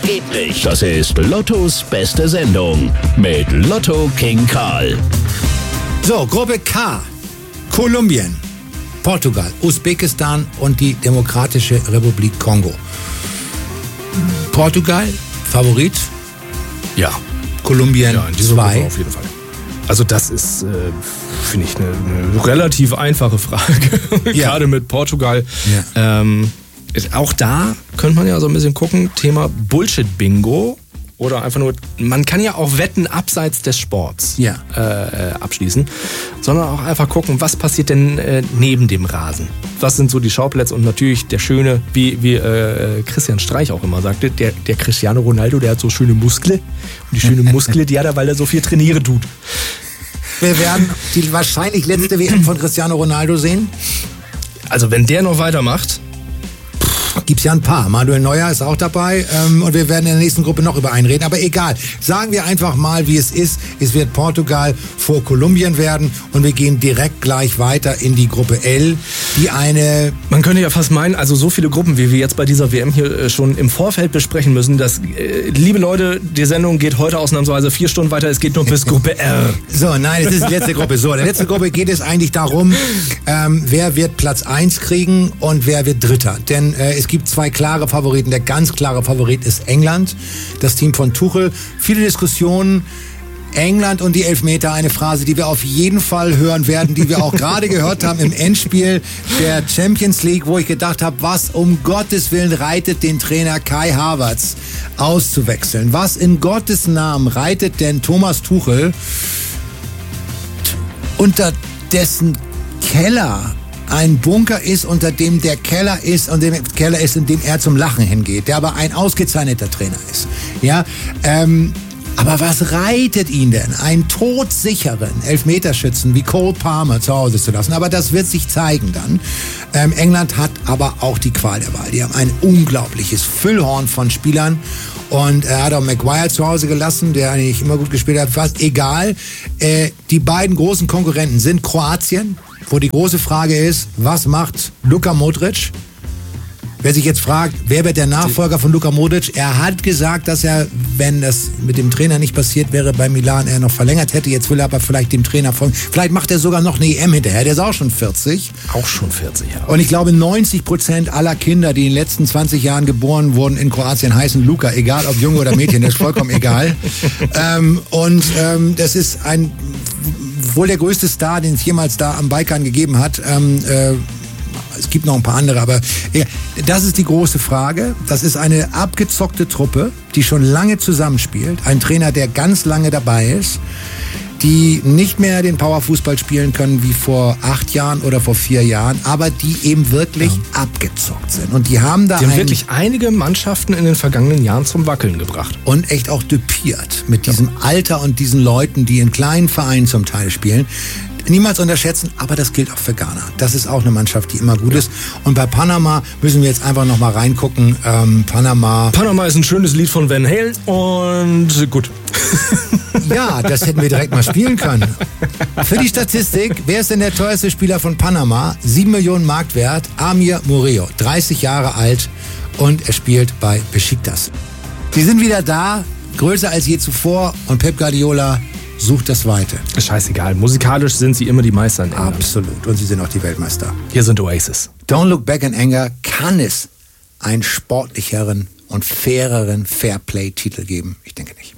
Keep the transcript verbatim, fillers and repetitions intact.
geht nicht. Das ist Lottos beste Sendung mit Lotto King Karl. So, Gruppe K. Kolumbien, Portugal, Usbekistan und die Demokratische Republik Kongo. Portugal, Favorit? Ja. Kolumbien, ja, in dieser zwei. Gruppe auf jeden Fall. Also das ist, äh, finde ich, eine, eine relativ einfache Frage. Ja. Gerade mit Portugal. Ja. Ähm, auch da könnte man ja so ein bisschen gucken, Thema Bullshit-Bingo. Oder einfach nur, man kann ja auch Wetten abseits des Sports ja. äh, abschließen, sondern auch einfach gucken, was passiert denn äh, neben dem Rasen. Was sind so die Schauplätze und natürlich der schöne, wie, wie äh, Christian Streich auch immer sagte, der, der Cristiano Ronaldo, der hat so schöne Muskeln und die schöne Muskeln, die hat er, weil er so viel trainieren tut. Wir werden die wahrscheinlich letzte W M von Cristiano Ronaldo sehen. Also wenn der noch weitermacht... Gibt's ja ein paar. Manuel Neuer ist auch dabei ähm, und wir werden in der nächsten Gruppe noch über einen reden. Aber egal, sagen wir einfach mal, wie es ist. Es wird Portugal vor Kolumbien werden und wir gehen direkt gleich weiter in die Gruppe L, die eine... Man könnte ja fast meinen, also so viele Gruppen, wie wir jetzt bei dieser W M hier schon im Vorfeld besprechen müssen, dass, äh, liebe Leute, die Sendung geht heute ausnahmsweise vier Stunden weiter, es geht nur bis Gruppe R. So, nein, es ist die letzte Gruppe. So, in der letzten Gruppe geht es eigentlich darum, ähm, wer wird Platz eins kriegen und wer wird Dritter. Denn äh, es gibt zwei klare Favoriten. Der ganz klare Favorit ist England, das Team von Tuchel. Viele Diskussionen. England und die Elfmeter, eine Phrase, die wir auf jeden Fall hören werden, die wir auch gerade gehört haben im Endspiel der Champions League, wo ich gedacht habe, was um Gottes Willen reitet den Trainer Kai Havertz auszuwechseln? Was in Gottes Namen reitet denn Thomas Tuchel unter dessen Keller ein Bunker ist, unter dem der Keller ist und dem Keller ist, in dem er zum Lachen hingeht, der aber ein ausgezeichneter Trainer ist. Ja, ähm, aber was reitet ihn denn, einen todsicheren Elfmeterschützen wie Cole Palmer zu Hause zu lassen? Aber das wird sich zeigen dann. Ähm, England hat aber auch die Qual der Wahl. Die haben ein unglaubliches Füllhorn von Spielern. Und er hat auch Maguire zu Hause gelassen, der eigentlich immer gut gespielt hat. Fast egal. Äh, die beiden großen Konkurrenten sind Kroatien, wo die große Frage ist, was macht Luka Modric? Wer sich jetzt fragt, wer wird der Nachfolger von Luka Modric? Er hat gesagt, dass er, wenn das mit dem Trainer nicht passiert wäre, bei Milan er noch verlängert hätte. Jetzt will er aber vielleicht dem Trainer folgen. Vielleicht macht er sogar noch eine E M hinterher. Der ist auch schon vierzig. Auch schon vierzig, ja. Und ich glaube, neunzig Prozent aller Kinder, die in den letzten zwanzig Jahren geboren wurden in Kroatien, heißen Luka. Egal, ob Junge oder Mädchen, das ist vollkommen egal. ähm, und ähm, das ist ein wohl der größte Star, den es jemals da am Balkan gegeben hat. Ähm, äh, Es gibt noch ein paar andere, aber ja, das ist die große Frage. Das ist eine abgezockte Truppe, die schon lange zusammenspielt. Ein Trainer, der ganz lange dabei ist, die nicht mehr den Powerfußball spielen können wie vor acht Jahren oder vor vier Jahren, aber die eben wirklich ja. abgezockt sind. Und die haben da die haben einen, wirklich einige Mannschaften in den vergangenen Jahren zum Wackeln gebracht. Und echt auch düpiert mit diesem ja. Alter und diesen Leuten, die in kleinen Vereinen zum Teil spielen. Niemals unterschätzen, aber das gilt auch für Ghana. Das ist auch eine Mannschaft, die immer gut ist. Und bei Panama müssen wir jetzt einfach noch mal reingucken. Ähm, Panama. Panama ist ein schönes Lied von Van Halen und gut. Ja, das hätten wir direkt mal spielen können. Für die Statistik, wer ist denn der teuerste Spieler von Panama? sieben Millionen Mark wert, Amir Murillo, dreißig Jahre alt und er spielt bei Besiktas. Sie sind wieder da, größer als je zuvor und Pep Guardiola sucht das Weite. Scheißegal, musikalisch sind sie immer die Meister in England. Absolut, und sie sind auch die Weltmeister. Hier sind Oasis. Don't Look Back in Anger. Kann es einen sportlicheren und faireren Fairplay-Titel geben? Ich denke nicht.